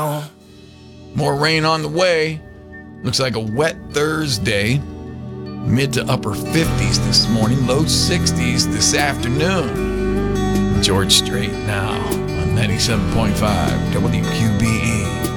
More rain on the way. Looks like a wet Thursday. Mid to upper 50s this morning, low 60s this afternoon. George Strait now on 97.5 WQBE.